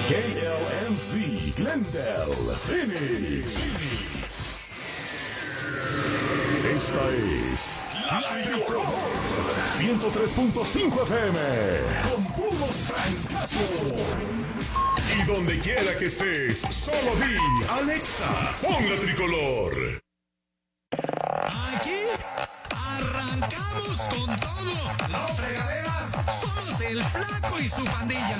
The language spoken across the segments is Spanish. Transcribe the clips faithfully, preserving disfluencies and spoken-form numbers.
K L M C, Glendale, Phoenix. Esta es La Tricolor ciento tres punto cinco F M con puros francazos. Y donde quiera que estés, solo di Alexa, pon La Tricolor. Aquí arrancamos con todo. Los fregaderas somos el Flaco y su pandilla.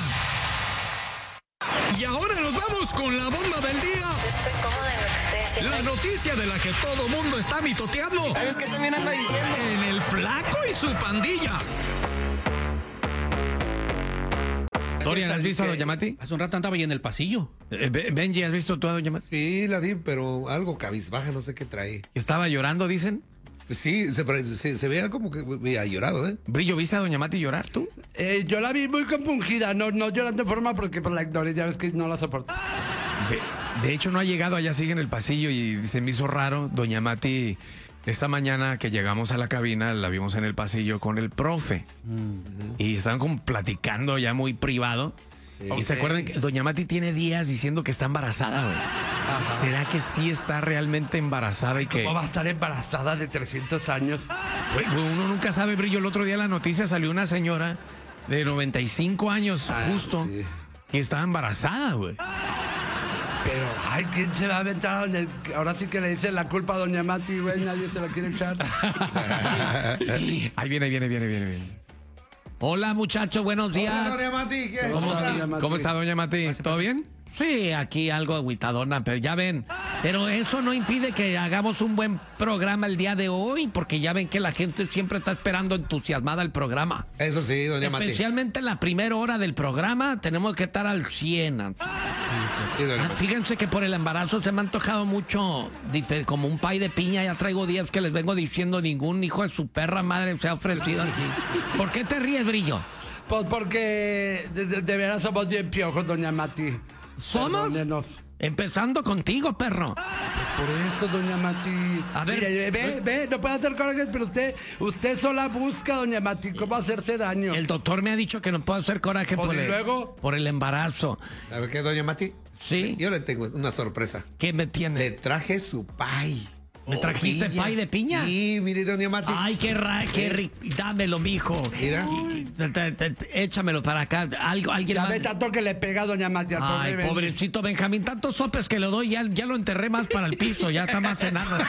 Y ahora nos vamos con la bomba del día. Estoy cómoda en lo que estoy haciendo. La noticia de la que todo mundo está mitoteando. ¿Sabes qué también anda diciendo? En el Flaco y su pandilla. Dorian, ¿has visto a Doña Mati? Hace un rato andaba ahí en el pasillo. Eh, Benji, ¿has visto tú a Doña Mati? Sí, la vi, pero algo cabizbaja, no sé qué trae. Estaba llorando, dicen. Pues sí, se, se, se veía como que había llorado, ¿eh? Brillo, ¿viste a Doña Mati llorar tú? Eh, yo la vi muy compungida, no, no llorando de forma porque por la ignoré, ya ves que no la soporto. De, de hecho, no ha llegado, allá sigue en el pasillo y se me hizo raro. Doña Mati, esta mañana que llegamos a la cabina, la vimos en el pasillo con el profe. Mm-hmm. Y estaban como platicando ya muy privado. Sí. Y okay. Se acuerdan que Doña Mati tiene días diciendo que está embarazada, güey. ¿Será que sí está realmente embarazada? Ay, y que ¿cómo va a estar embarazada de trescientos años? Güey, uno nunca sabe, Brillo. El otro día en la noticia salió una señora de noventa y cinco años, ah, justo, sí, que estaba embarazada, güey. Pero, ay, ¿quién se va a aventar a doña... Ahora sí que le dicen la culpa a Doña Mati, güey, nadie se la quiere echar. Ahí viene, viene, viene, viene, viene. Hola, muchachos, buenos días. Hola, Doña Mati. ¿Qué? ¿Cómo, Hola, Doña Mati. ¿Cómo está, Doña Mati? ¿Todo bien? Sí, aquí algo agüitadona, pero ya ven. Pero eso no impide que hagamos un buen programa el día de hoy, porque ya ven que la gente siempre está esperando entusiasmada el programa. Eso sí, Doña Mati. Especialmente en la primera hora del programa tenemos que estar al cien. Sí, ah, fíjense que por el embarazo se me ha antojado mucho, como un pay de piña. Ya traigo días que les vengo diciendo, ningún hijo de su perra madre se ha ofrecido aquí. ¿Por qué te ríes, Brillo? Pues porque de, de, de veras somos bien piojos, Doña Mati. ¿Somos? Perdónenos. Empezando contigo, perro. Por eso, Doña Mati. A ver. Mire, ve, ve, no puede hacer corajes, pero usted, usted sola busca, Doña Mati, cómo hacerse daño. El doctor me ha dicho que no puedo hacer coraje pues por el, luego? por el embarazo. A ver, ¿qué, Doña Mati? Sí. Yo le tengo una sorpresa. ¿Qué me tiene? Le traje su pay. ¿Me trajiste pay de piña? Sí, mire, Doña Mati. Ay, qué ra qué rico. Dámelo, mijo. Mira. Te, te, te, échamelo para acá. Algo, alguien ya más. ve tanto que le pega a Doña Mati. Ay, pobre pobrecito Benjamín. Tantos sopes que le doy, ya, ya lo enterré más para el piso. Ya está más cenado.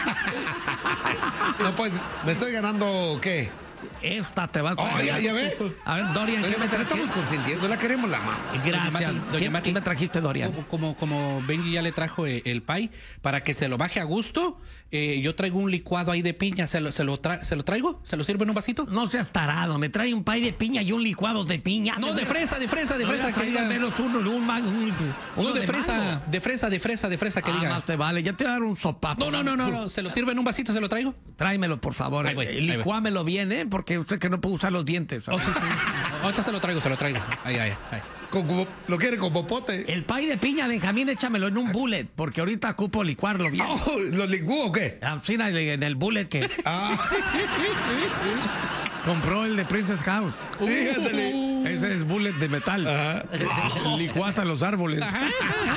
No, pues, ¿me estoy ganando qué? Esta te va a traer. Oh, ya, ya ve. A ver, Dorian, Doña ¿qué me Mati, trajiste? estamos consintiendo, la queremos la mamá. Gracias. ¿Qué, ¿Qué me trajiste, Dorian? Como, como, como Benji ya le trajo el, el pay, para que se lo baje a gusto, eh, yo traigo un licuado ahí de piña. ¿Se lo, se, lo tra ¿Se lo traigo? ¿Se lo sirve en un vasito? No seas tarado. Me trae un pay de piña y un licuado de piña. No, de fresa, de fresa, de no, fresa. Que diga menos uno, un mango. Un, uno de, de fresa, mango. de fresa, de fresa, de fresa, que ah, diga. Más te vale. Ya te voy a dar un sopapo. No, no, no, no, no. ¿Se lo sirve en un vasito? ¿Se lo traigo? Tráemelo, por favor. Ahí voy, ahí Licuámelo bien, ¿eh? Porque usted que no puede usar los dientes. Oh, sí, sí. Ahorita se lo traigo, se lo traigo. Ahí, ahí, ahí. Con, con, ¿Lo quiere con popote? El pay de piña, Benjamín, échamelo en un bullet, porque ahorita ocupo licuarlo bien. Oh, ¿lo licuó o qué? Sí, en el bullet que... Ah. Compró el de Princess House. Uh, uh, Ese es bullet de metal. Ajá. Licuó hasta los árboles. Ajá.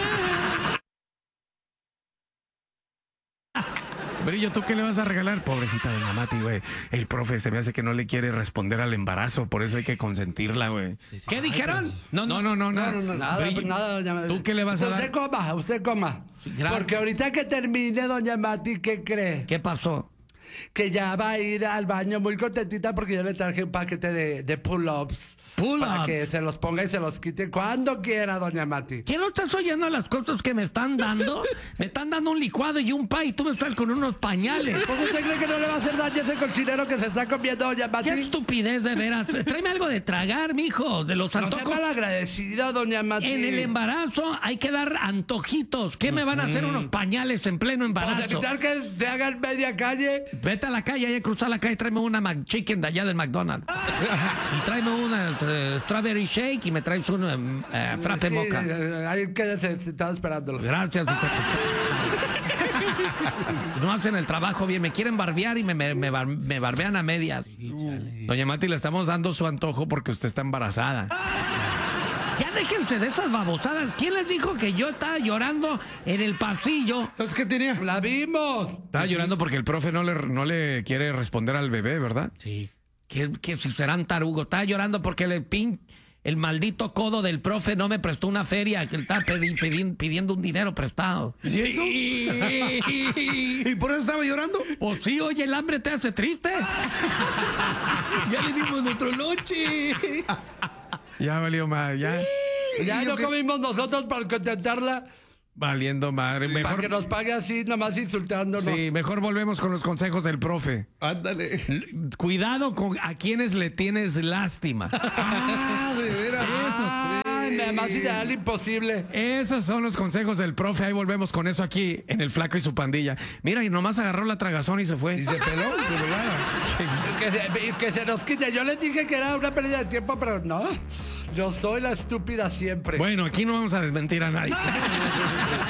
Brillo, ¿tú qué le vas a regalar? Pobrecita Doña Mati, güey. El profe se me hace que no le quiere responder al embarazo, por eso hay que consentirla, güey. Sí, sí. ¿Qué Ay, dijeron? No, no, no, no, nada. No, no, no. Nada, Brillo, nada, Doña Mati. ¿Tú qué le vas a usted dar? Usted coma, usted coma. Sí, porque ahorita que termine, Doña Mati, ¿qué cree? ¿Qué pasó? Que ya va a ir al baño muy contentita porque yo le traje un paquete de, de pull-ups. Pull-ups. Para que se los ponga y se los quite cuando quiera, Doña Mati. ¿Qué no estás oyendo las cosas que me están dando? Me están dando un licuado y un pay y tú me estás con unos pañales. ¿Pues usted cree que no le va a hacer daño ese cochinero que se está comiendo, Doña Mati? Qué estupidez, de veras. Tráeme algo de tragar, mijo, de los antojos. No sea malagradecida, Doña Mati. En el embarazo hay que dar antojitos. ¿Qué me van a hacer unos pañales en pleno embarazo? ¿Para evitar que se haga en media calle? Vete a la calle, ahí a cruzar la calle, tráeme una McChicken de allá del McDonald's. Y tráeme una uh, strawberry shake y me traes un uh, uh, frappe sí, moca. Ahí quédese, estaba esperándolo. Gracias, hijo. No hacen el trabajo bien, me quieren barbear y me, me, me, bar, me barbean a medias. Sí, Doña Mati, le estamos dando su antojo porque usted está embarazada. Ya déjense de esas babosadas. ¿Quién les dijo que yo estaba llorando en el pasillo? Entonces, ¿qué tenía? ¡La vimos! Estaba llorando porque el profe no le, no le quiere responder al bebé, ¿verdad? Sí. Que, que si serán tarugos. Estaba llorando porque el pin, el maldito codo del profe no me prestó una feria, que él estaba pedi- pedi- pidiendo un dinero prestado. ¿Y eso? Sí. ¿Y por eso estaba llorando? Pues sí, oye, el hambre te hace triste. Ya le dimos nuestro lonche. Ya valió madre, ya. Ya ¿Y yo no qué? comimos nosotros para contentarla. Valiendo madre. Para Mejor, que nos pague así, nomás insultándonos. sí, mejor volvemos con los consejos del profe. Ándale. Cuidado con a quienes le tienes lástima. Ah, de veras. Ay, me más ideal imposible. Esos son los consejos del profe. Ahí volvemos con eso aquí en El Flaco y su pandilla. Mira, y nomás agarró la tragazón y se fue. Y se peló, de volada. Que se, que se nos quite. Yo les dije que era una pérdida de tiempo, pero no. Yo soy la estúpida siempre. Bueno, aquí no vamos a desmentir a nadie.